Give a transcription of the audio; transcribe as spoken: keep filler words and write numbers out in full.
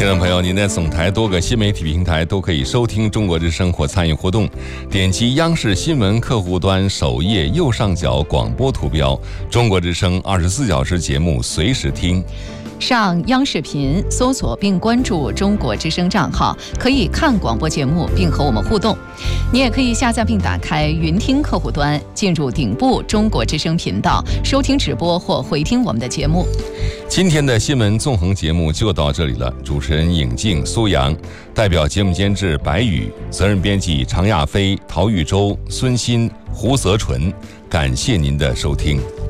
听众朋友，您在总台多个新媒体平台都可以收听中国之声或参与互动，点击央视新闻客户端首页右上角广播图标，中国之声二十四小时节目随时听。 上央视频搜索并关注中国之声账号，可以看广播节目并和我们互动。你也可以下载并打开云听客户端，进入顶部中国之声频道，收听直播或回听我们的节目。 今天的新闻纵横节目就到这里了，主持人尹静、苏阳，代表节目监制白宇，责任编辑常亚飞、陶玉洲、孙鑫、胡泽纯，感谢您的收听。